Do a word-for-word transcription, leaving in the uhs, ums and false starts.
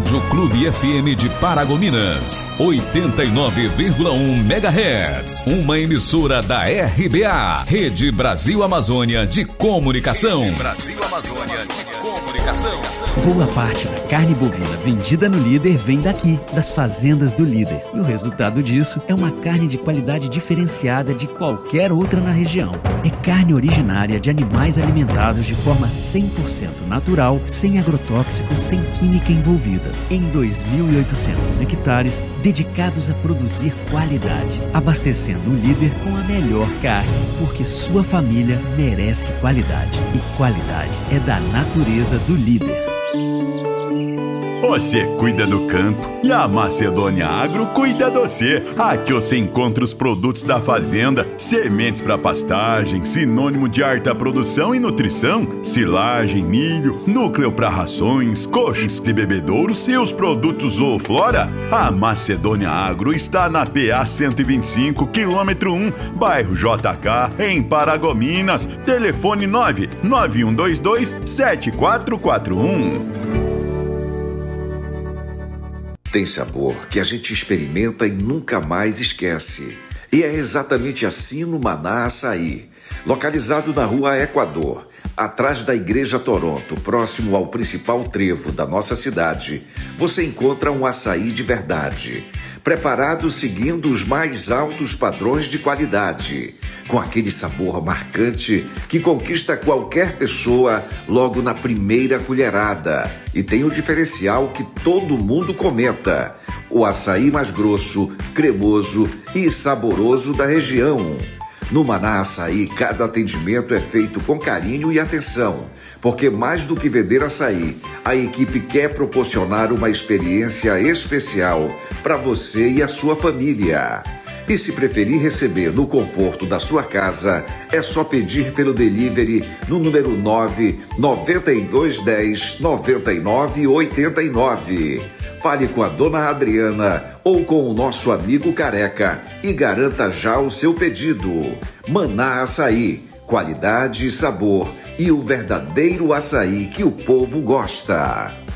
Rádio Clube F M de Paragominas, oitenta e nove vírgula um megahertz. Uma emissora da R B A, Rede Brasil Amazônia de Comunicação. Rede Brasil Amazônia de Comunicação. Boa parte da carne bovina vendida no Líder vem daqui, das fazendas do Líder. E o resultado disso é uma carne de qualidade diferenciada de qualquer outra na região. É carne originária de animais alimentados de forma cem por cento natural, sem agrotóxicos, sem química envolvida. Em dois mil e oitocentos hectares dedicados a produzir qualidade, abastecendo o Líder com a melhor carne, porque sua família merece qualidade. E qualidade é da natureza do Líder. Você cuida do campo e a Macedônia Agro cuida de você. Aqui você encontra os produtos da fazenda, sementes para pastagem, sinônimo de alta produção e nutrição, silagem, milho, núcleo para rações, coxos e bebedouros e os produtos Zooflora. A Macedônia Agro está na P A cento e vinte e cinco, quilômetro um, bairro J K, em Paragominas. Telefone nove nove um dois dois sete quatro quatro um. Tem sabor que a gente experimenta e nunca mais esquece. E é exatamente assim no Maná Açaí. Localizado na rua Equador, atrás da Igreja Toronto, próximo ao principal trevo da nossa cidade, você encontra um açaí de verdade, preparado seguindo os mais altos padrões de qualidade, com aquele sabor marcante que conquista qualquer pessoa logo na primeira colherada. E tem o diferencial que todo mundo comenta: o açaí mais grosso, cremoso e saboroso da região. No Maná Açaí, cada atendimento é feito com carinho e atenção, porque mais do que vender açaí, a equipe quer proporcionar uma experiência especial para você e a sua família. E se preferir receber no conforto da sua casa, é só pedir pelo delivery no número nove nove dois um zero nove nove oito nove. Fale com a dona Adriana ou com o nosso amigo Careca e garanta já o seu pedido. Maná Açaí, qualidade e sabor e o verdadeiro açaí que o povo gosta.